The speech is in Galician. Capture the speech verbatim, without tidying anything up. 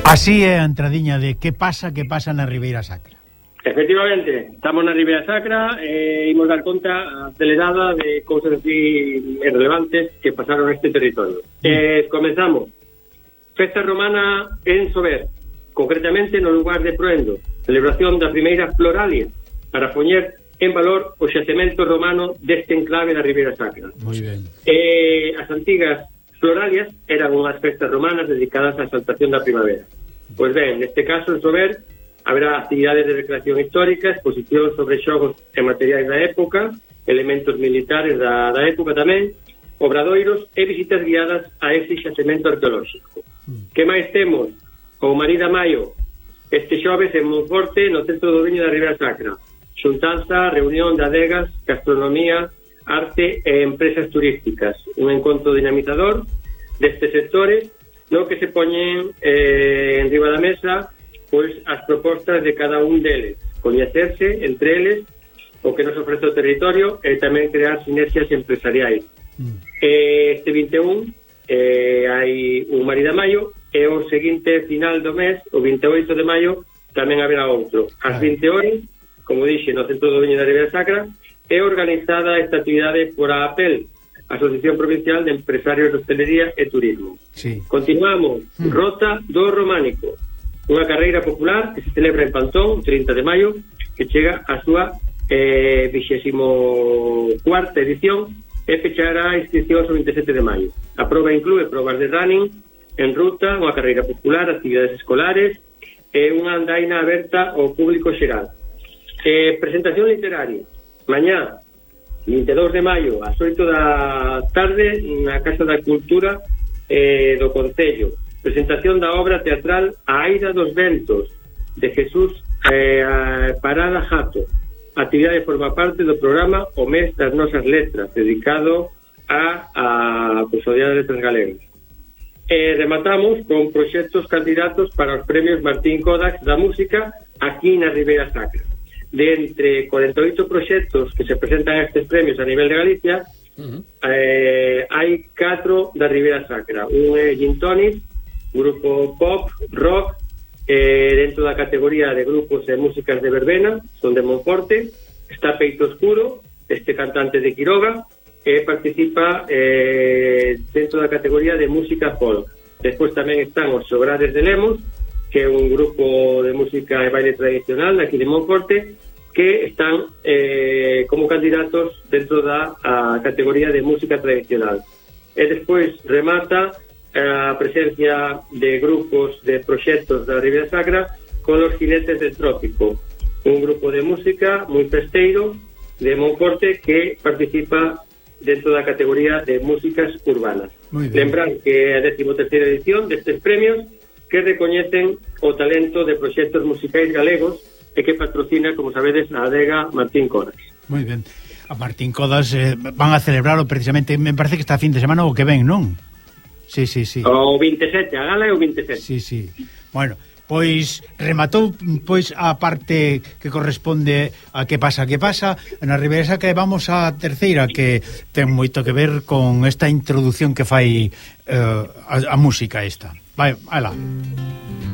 Así é a entradiña de que pasa, que pasa na Ribeira Sacra. Efectivamente, estamos na Ribeira Sacra e eh, imos dar conta acelerada de cousas así irrelevantes que pasaron neste territorio. Mm. Eh, comenzamos. Festa romana en Sober, concretamente no lugar de Proendo, celebración da primeira floralia para poñer en valor o xacemento romano deste enclave da Ribeira Sacra. Moi ben. Eh, as antigas floralias eran unhas festas romanas dedicadas á exaltación da primavera. Pois ben, neste caso en Sober haberá actividades de recreación histórica, exposición sobre xogos e materiais da época, elementos militares da, da época tamén, obradoiros e visitas guiadas a ese xacemento arqueolóxico. Mm. Que máis temos? O Marida Maio, este xoves en Monforte, no centro do Viño da Ribeira Sacra. Xuntanza, reunión de adegas, gastronomía, arte e empresas turísticas. Un encontro dinamizador destes sectores no que se poñen eh, en riba da mesa pois as propostas de cada un deles, coñecerse entre eles o que nos ofrece o territorio e tamén crear sinerxias empresariais. Mm. Eh, este vinte e un eh, hai un Marida Maio e o seguinte final do mes, o vinte e oito de maio, tamén haberá outro. As vinte horas, como dixe, no centro do Viño da Ribeira Sacra, é organizada esta actividade por a APEL, Asociación Provincial de Empresarios de Hostelería e Turismo. Sí. Continuamos, mm. Rota do Románico, unha carreira popular que se celebra en Pantón, trinta de maio, que chega a súa eh, vigésimo cuarta edición e fechará a inscripción o vinte e sete de maio. A proba inclúe probas de running en ruta, unha carreira popular, actividades escolares e unha andaina aberta ao público xeral. Eh, presentación literaria, mañá, vinte e dous de maio, ás oito da tarde, na Casa da Cultura eh, do Concello. Presentación da obra teatral A Aira dos Ventos, de Jesús eh, Parada Jato. A actividade forma parte do programa O Mes das Nosas Letras, dedicado a, a pues, o Día das Letras Galegas. E rematamos con proxectos candidatos para os premios Martín Kodax da música aquí na Ribeira Sacra. De entre cuarenta e oito proxectos que se presentan a estes premios a nivel de Galicia, uh-huh. eh, hai catro da Ribeira Sacra. Un é Gintonis, grupo pop, rock, eh, dentro da categoría de grupos e músicas de verbena, son de Monforte. Está Peito Oscuro, este cantante de Quiroga, que participa eh, dentro da categoría de música folk. Despois tamén están os Sobrares de Lemos, que é un grupo de música e baile tradicional aquí de Monforte, que están eh, como candidatos dentro da a categoría de música tradicional. E despois remata a presencia de grupos de proxectos da Ribeira Sacra con los Jinetes del Trópico, un grupo de música moi festeiro de Monforte que participa dentro da categoría de músicas urbanas. Lembrar que é a décimo terceira edición destes premios que recoñecen o talento de proxectos musicais galegos e que patrocina, como sabedes, a adega Martín Kodax. Moi ben. A Martín Kodax eh, van a celebrarlo precisamente, me parece que está a fin de semana o que ven, non? Sí, sí, sí. O vinte e sete, a gala é o vinte e sete. Sí, sí. Bueno, pois rematou pois a parte que corresponde a que pasa, que pasa na Ribeira Sacra. Vamos á terceira, que ten moito que ver con esta introducción que fai eh, a, a música esta. Vai, vai lá.